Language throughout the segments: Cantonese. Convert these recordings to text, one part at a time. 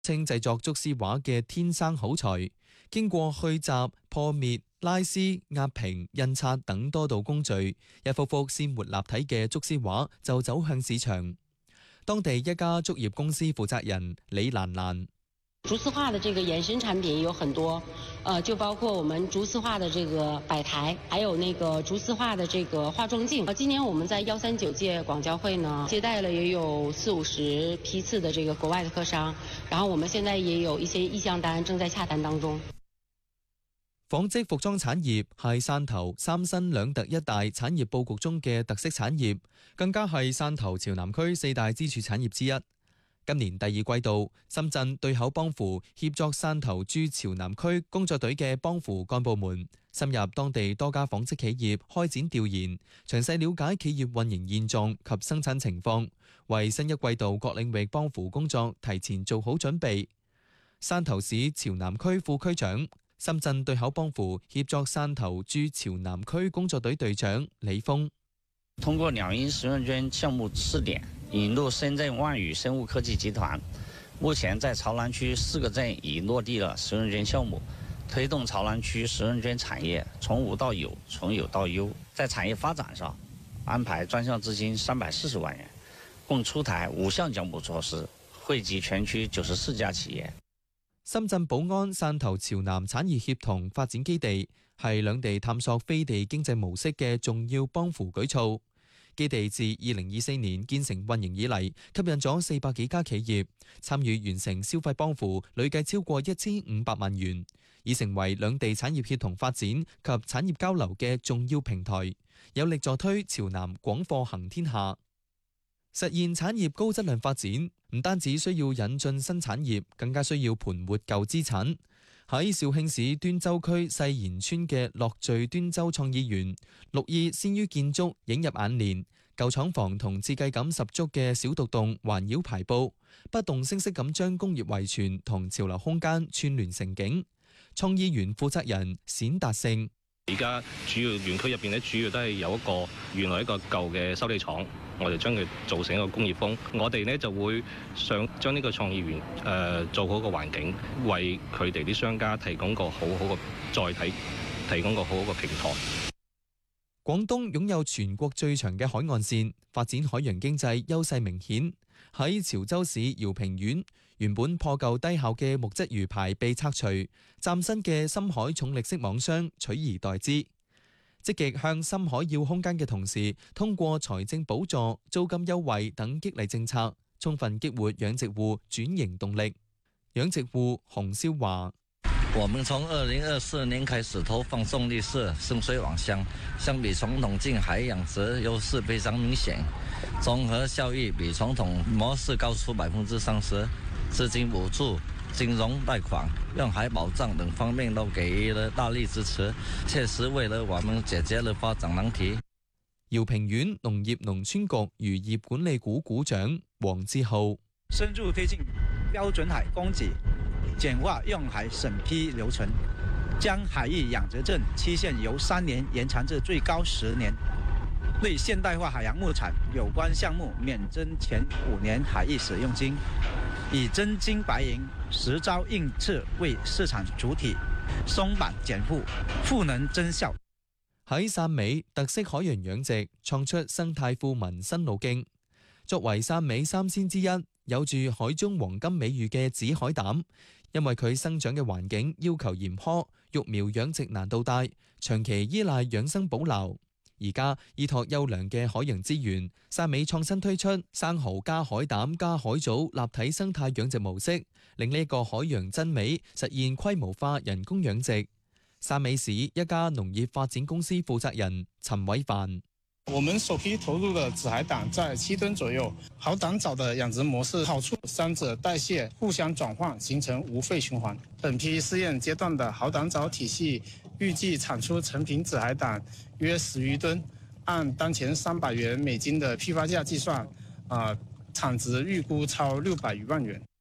稱製作竹絲畫嘅天生好材，經過去雜、破滅、拉絲、壓平、印刷等多道工序，一幅幅鮮活立體嘅竹絲畫就走向市場。當地一家竹業公司負責人李蘭蘭。 竹絲畫的這個衍生產品有很多，就包括我們竹絲畫的這個擺台，還有那個竹絲畫的這個化妝鏡。今年我們在139屆廣交會呢，接待了也有40-50批次的這個國外的客商，然後我們現在也有一些意向單正在洽談當中。 紡織服裝產業係汕頭三新兩特一大產業佈局中嘅特色產業，更加係汕頭潮南區4大支柱產業之一。今年第二季度，深圳對口幫扶協作汕頭駐潮南區工作隊嘅幫扶幹部們，深入當地多家紡織企業開展調研，詳細了解企業運營現狀及生產情況，為新一季度各領域幫扶工作提前做好準備。汕頭市潮南區副區長、深圳對口幫扶協作汕頭駐潮南區工作隊隊長李峰， 通過兩億10萬元項目試點，引入深圳萬宇生物科技集團，目前在潮南區4個鎮已落地了10萬元項目，推動潮南區10萬元產業從無到有，從有到優。在產業發展上，安排專項資金340萬元，共出台5項獎補措施，惠及全區94家企業。 深圳寶安汕頭潮南產業協同發展基地係兩地探索飛地經濟模式嘅重要幫扶舉措。基地自2024年建成運營以嚟，吸引咗400幾家企業參與完成消費幫扶，累計超過1500萬元，已成為兩地產業協同發展及產業交流嘅重要平台，有力助推潮南廣貨行天下，實現產業高質量發展。唔單止需要引進新產業，更加需要盤活舊資產。喺肇慶市端州區世賢村嘅樂聚端州創意園，綠意先於建築映入眼簾，舊廠房同設計感十足嘅小獨棟環繞排布，不動聲色咁將工業遺傳同潮流空間串聯成景。創意園負責人冼達勝。 而家主要園區入邊咧，主要都係有一個原來一個舊嘅修理廠，我哋將佢做成一個工業風。我哋咧就會想將呢個創意園做好個環境，為佢哋啲商家提供個好好嘅載體，提供個好好嘅平台。 廣東擁有全國最長嘅海岸線，發展海洋經濟優勢明顯。喺潮州市饒平縣，原本破舊低效嘅木質魚排被拆除，嶄新嘅深海重力式網箱取而代之。積極向深海要空間嘅同時，通過財政補助、租金優惠等激勵政策，充分激活養殖戶轉型動力。養殖戶洪少華： 我們從2024年開始投放重力式深水網箱，相比傳統近海養殖優勢非常明顯，綜合效益比傳統模式高出30%，資金補助、金融貸款、用海保障等方面都給予了大力支持，確實為了我們解決了發展難題。 饒平縣農業農村局漁業管理股股長黃志浩： 深入推進標準海供給，簡化用海審批流程，將海域養殖證期限由3年延長至最高10年。為現代化海洋牧場有關項目免徵前5年海域使用金，以真金白銀實招硬刺為市場主體，鬆綁減負，賦能增效。 喺汕尾特色海洋養殖創出生態富民新路徑。作為汕尾三鮮之一，有住海中黃金美譽嘅紫海膽，因為佢生長嘅環境要求嚴苛，育苗養殖難度大，長期依賴養生保留。而家依託優良嘅海洋資源，汕尾創新推出生蠔加海膽加海藻立體生態養殖模式，令呢個海洋真美實現規模化人工養殖。汕尾市一家農業發展公司負責人陳偉凡： 我們首批投入的紫海膽在7噸左右，好膽藻的養殖模式好處三者代謝互相轉換，形成無廢循環。本批試驗階段的好膽藻體系預計產出成品紫海膽約10餘噸，按當前300元美金的批發價計算，產值預估超600餘萬元。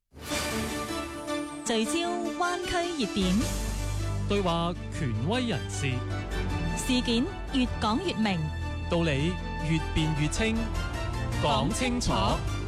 聚焦灣區熱點， 對話權威人士， 事件越講越明， 道理越辯越清，講清楚。